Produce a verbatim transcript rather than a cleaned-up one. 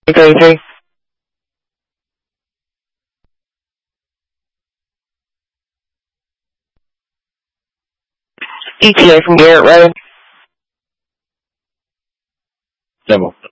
thirty-three. E T A from Garrett Road. Double.